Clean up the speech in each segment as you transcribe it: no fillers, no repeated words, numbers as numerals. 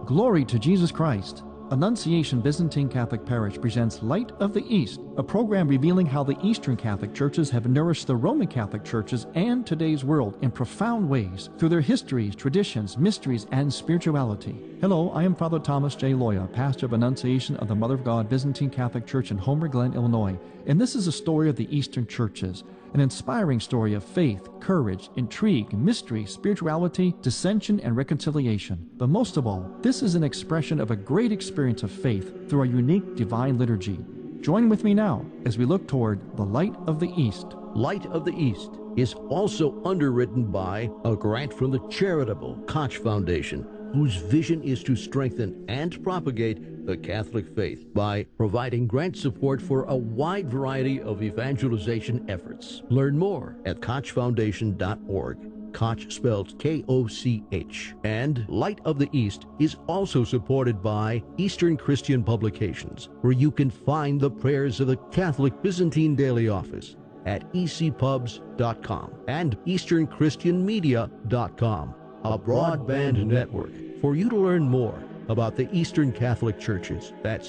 Glory to Jesus Christ. Annunciation Byzantine Catholic Parish presents Light of the East, a program revealing how the Eastern Catholic churches have nourished the Roman Catholic churches and today's world in profound ways through their histories, traditions, mysteries, and spirituality. Hello, I am Father Thomas J. Loya, pastor of Annunciation of the Mother of God Byzantine Catholic Church in Homer Glen, Illinois, and this is a story of the Eastern churches, an inspiring story of faith, courage, intrigue, mystery, spirituality, dissension, and reconciliation. But most of all, this is an expression of a great experience of faith through a unique divine liturgy. Join with me now as we look toward the Light of the East. Light of the East is also underwritten by a grant from the charitable Koch Foundation, whose vision is to strengthen and propagate the Catholic faith by providing grant support for a wide variety of evangelization efforts. Learn more at kochfoundation.org. Koch spelled K-O-C-H. And Light of the East is also supported by Eastern Christian Publications, where you can find the prayers of the Catholic Byzantine Daily Office at ecpubs.com and easternchristianmedia.com, a broadband network for you to learn more about the Eastern Catholic Churches. That's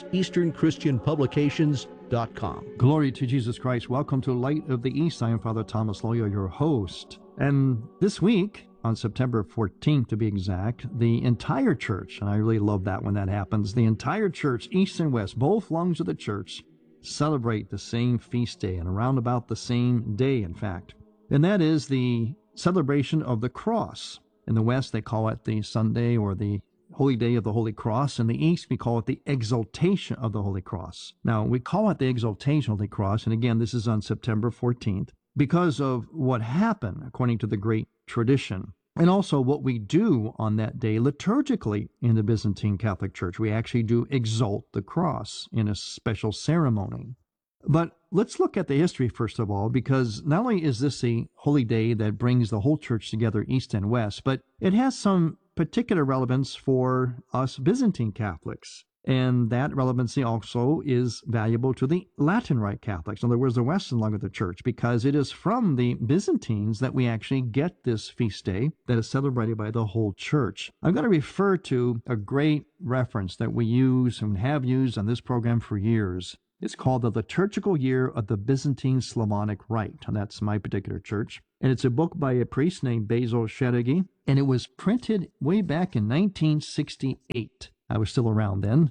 easternchristianpublications.com. Glory to Jesus Christ. Welcome to Light of the East. I am Father Thomas Loya, your host. And this week, on September 14th to be exact, the entire church, and I really love that when that happens, the entire church, East and West, both lungs of the church, celebrate the same feast day, and around about the same day, in fact. And that is the celebration of the cross. In the West, they call it the Sunday or the Holy Day of the Holy Cross. In the East, we call it the Exaltation of the Holy Cross. Now, we call it the Exaltation of the Cross, and again, this is on September 14th, because of what happened, according to the great tradition, and also what we do on that day liturgically in the Byzantine Catholic Church. We actually do exalt the cross in a special ceremony. But let's look at the history first of all, because not only is this a holy day that brings the whole church together, East and West, but it has some particular relevance for us Byzantine Catholics. And that relevancy also is valuable to the Latin Rite Catholics, in other words, the Western lung of the church, because it is from the Byzantines that we actually get this feast day that is celebrated by the whole church. I'm going to refer to a great reference that we use and have used on this program for years. It's called the Liturgical Year of the Byzantine Slavonic Rite, and that's my particular church. And it's a book by a priest named Basil Shedegi, and it was printed way back in 1968. I was still around then,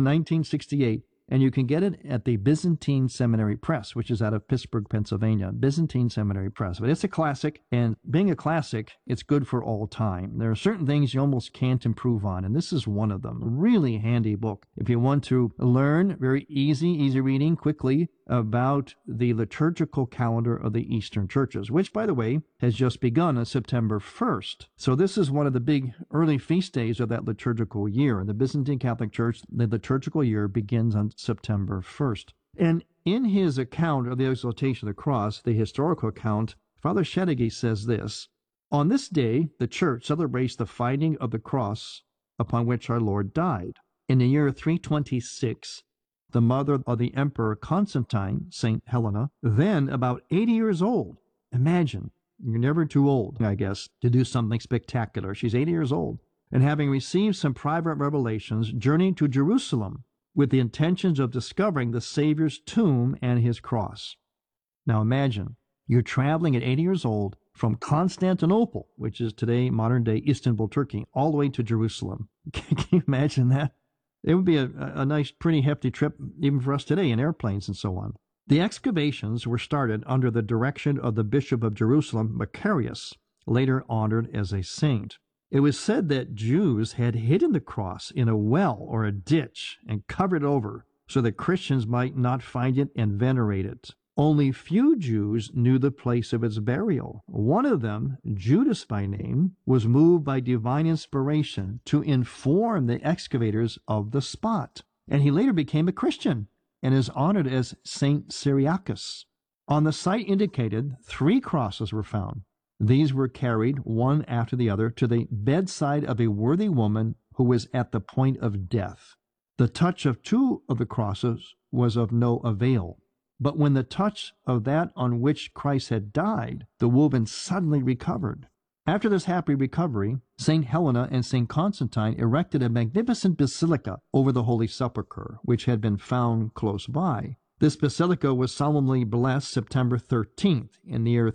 1968, and you can get it at the Byzantine Seminary Press, which is out of Pittsburgh, Pennsylvania, Byzantine Seminary Press. But it's a classic, and being a classic, it's good for all time. There are certain things you almost can't improve on, and this is one of them. A really handy book if you want to learn, very easy reading, quickly, about the liturgical calendar of the Eastern churches, which, by the way, has just begun on September 1st. So this is one of the big early feast days of that liturgical year. In the Byzantine Catholic Church, the liturgical year begins on September 1st. And in his account of the Exaltation of the Cross, the historical account, Father Shedegi says this: "On this day, the Church celebrates the finding of the cross upon which our Lord died. In the year 326, the mother of the Emperor Constantine, St. Helena, then about 80 years old." Imagine, you're never too old, I guess, to do something spectacular. She's 80 years old. And having received some private revelations, journeyed to Jerusalem with the intentions of discovering the Savior's tomb and his cross. Now imagine, you're traveling at 80 years old from Constantinople, which is today modern-day Istanbul, Turkey, all the way to Jerusalem. Can you imagine that? It would be a nice, pretty hefty trip even for us today in airplanes and so on. The excavations were started under the direction of the Bishop of Jerusalem, Macarius, later honored as a saint. It was said that Jews had hidden the cross in a well or a ditch and covered it over so that Christians might not find it and venerate it. Only few Jews knew the place of its burial. One of them, Judas by name, was moved by divine inspiration to inform the excavators of the spot, and he later became a Christian and is honored as Saint Cyriacus. On the site indicated, 3 crosses were found. These were carried, one after the other, to the bedside of a worthy woman who was at the point of death. The touch of 2 of the crosses was of no avail. But when the touch of that on which Christ had died, the woman suddenly recovered. After this happy recovery, St. Helena and St. Constantine erected a magnificent basilica over the Holy Sepulchre, which had been found close by. This basilica was solemnly blessed September 13th in the year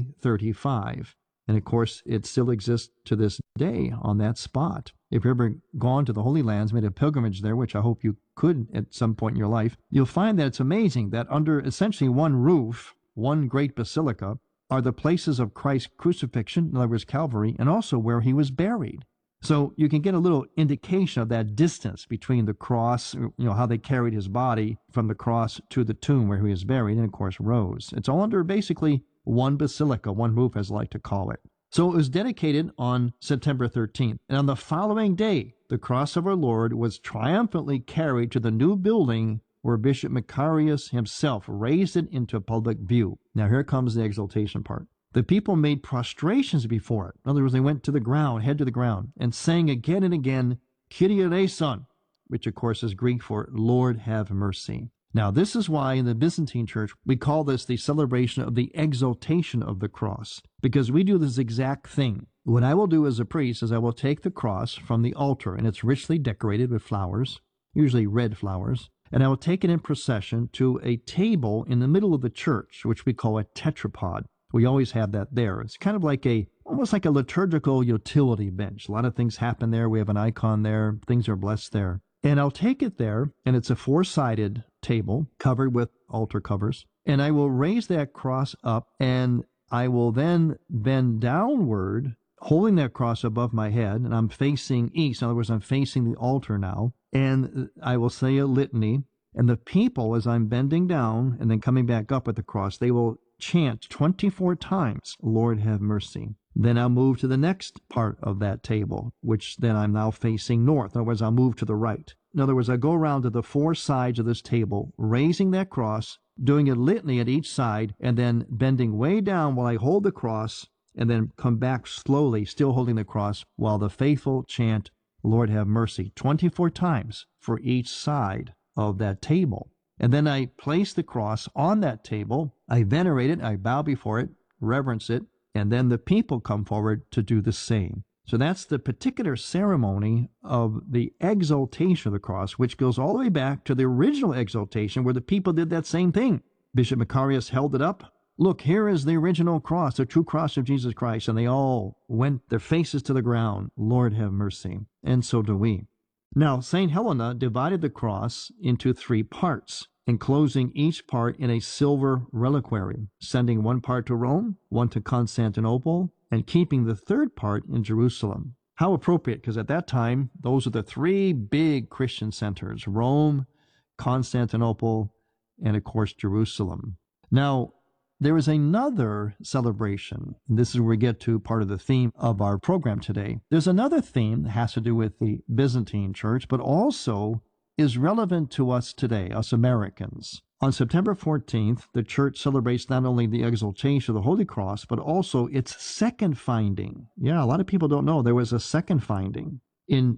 335. And of course, it still exists to this day on that spot. If you've ever gone to the Holy Lands, made a pilgrimage there, which I hope you could at some point in your life, you'll find that it's amazing that under essentially one roof, one great basilica, are the places of Christ's crucifixion, in other words, Calvary, and also where he was buried. So you can get a little indication of that distance between the cross, how they carried his body from the cross to the tomb where he was buried, and of course rose. It's all under basically one basilica, one roof, as I like to call it. So it was dedicated on September 13th. And on the following day, the cross of our Lord was triumphantly carried to the new building where Bishop Macarius himself raised it into public view. Now here comes the exaltation part. The people made prostrations before it. In other words, they went to the ground, head to the ground, and sang again and again, Kyrie eleison, which of course is Greek for Lord have mercy. Now this is why in the Byzantine Church we call this the celebration of the exaltation of the cross, because we do this exact thing. What I will do as a priest is I will take the cross from the altar, and it's richly decorated with flowers, usually red flowers, and I will take it in procession to a table in the middle of the church, which we call a tetrapod. We always have that there. It's kind of like almost like a liturgical utility bench. A lot of things happen there. We have an icon there. Things are blessed there. And I'll take it there, and it's a four-sided table covered with altar covers. And I will raise that cross up, and I will then bend downward, holding that cross above my head, and I'm facing east. In other words, I'm facing the altar now. And I will say a litany. And the people, as I'm bending down and then coming back up at the cross, they will chant 24 times, Lord have mercy. Then I'll move to the next part of that table, which then I'm now facing north. In other words, I'll move to the right. In other words, I go around to the four sides of this table, raising that cross, doing a litany at each side, and then bending way down while I hold the cross, and then come back slowly, still holding the cross, while the faithful chant, Lord have mercy, 24 times for each side of that table. And then I place the cross on that table, I venerate it, I bow before it, reverence it, and then the people come forward to do the same. So that's the particular ceremony of the exaltation of the cross, which goes all the way back to the original exaltation where the people did that same thing. Bishop Macarius held it up. Look, here is the original cross, the true cross of Jesus Christ. And they all went their faces to the ground. Lord have mercy. And so do we. Now, St. Helena divided the cross into three parts, enclosing each part in a silver reliquary, sending one part to Rome, one to Constantinople, and keeping the third part in Jerusalem. How appropriate, because at that time, those are the three big Christian centers, Rome, Constantinople, and of course, Jerusalem. Now, there is another celebration, and this is where we get to part of the theme of our program today. There's another theme that has to do with the Byzantine Church, but also is relevant to us today, us Americans. On September 14th, the Church celebrates not only the exaltation of the Holy Cross, but also its second finding. Yeah, a lot of people don't know there was a second finding. In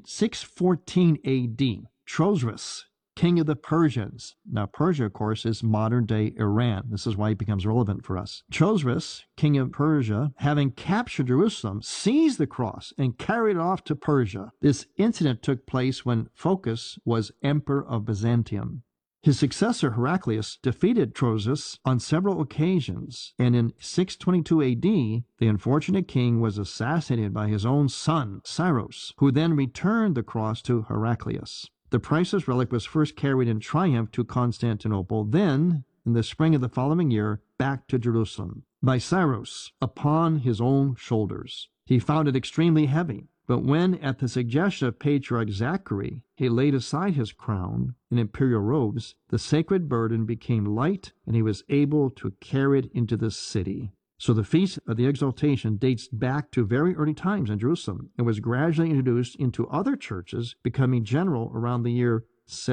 614 A.D., Chosroes, king of the Persians. Now, Persia, of course, is modern-day Iran. This is why it becomes relevant for us. Chosroes, king of Persia, having captured Jerusalem, seized the cross and carried it off to Persia. This incident took place when Phocas was emperor of Byzantium. His successor, Heraclius, defeated Chosroes on several occasions, and in 622 A.D., the unfortunate king was assassinated by his own son, Cyrus, who then returned the cross to Heraclius. The priceless relic was first carried in triumph to Constantinople, then, in the spring of the following year, back to Jerusalem, by Cyrus, upon his own shoulders. He found it extremely heavy, but when, at the suggestion of Patriarch Zachary, he laid aside his crown and imperial robes, the sacred burden became light, and he was able to carry it into the city. So the Feast of the Exaltation dates back to very early times in Jerusalem and was gradually introduced into other churches, becoming general around the year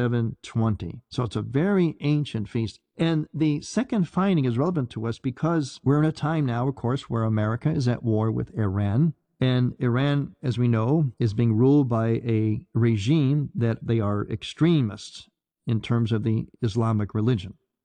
720. So it's a very ancient feast. And the second finding is relevant to us because we're in a time now, of course, where America is at war with Iran. And Iran, as we know, is being ruled by a regime that they are extremists in terms of the Islamic religion.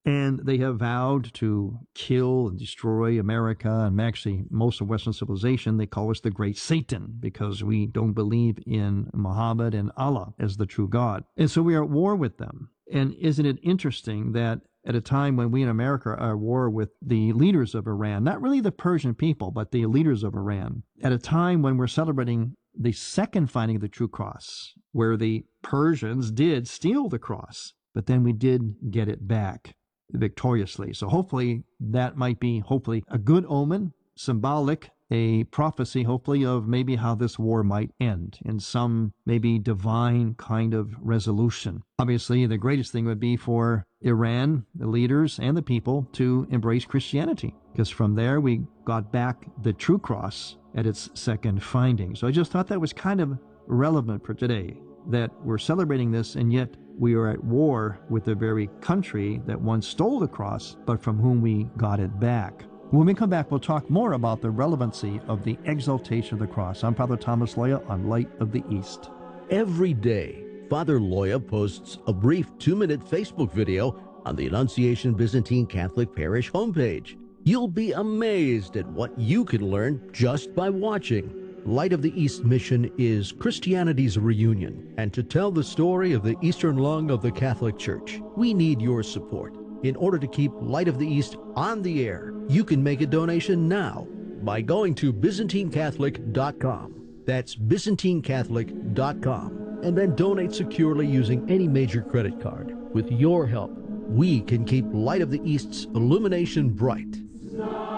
And they have vowed to kill and destroy America, and actually most of Western civilization. They call us the Great Satan because we don't believe in Muhammad and Allah as the true God. And so we are at war with them. And isn't it interesting that at a time when we in America are at war with the leaders of Iran, not really the Persian people, but the leaders of Iran, at a time when we're celebrating the second finding of the true cross, where the Persians did steal the cross, but then we did get it back victoriously. So hopefully that might be a good omen, symbolic, a prophecy hopefully of maybe how this war might end in some maybe divine kind of resolution. Obviously the greatest thing would be for Iran, the leaders and the people, to embrace Christianity, because from there we got back the true cross at its second finding. So I just thought that was kind of relevant for today, that we're celebrating this and yet we are at war with the very country that once stole the cross, but from whom we got it back. When we come back, we'll talk more about the relevancy of the exaltation of the cross. I'm Father Thomas Loya on Light of the East. Every day, Father Loya posts a brief 2-minute Facebook video on the Annunciation Byzantine Catholic Parish homepage. You'll be amazed at what you can learn just by watching. Light of the East mission is Christianity's reunion, and to tell the story of the Eastern lung of the Catholic Church, we need your support. In order to keep Light of the East on the air, you can make a donation now by going to ByzantineCatholic.com. That's ByzantineCatholic.com, and then donate securely using any major credit card. With your help, we can keep Light of the East's illumination bright.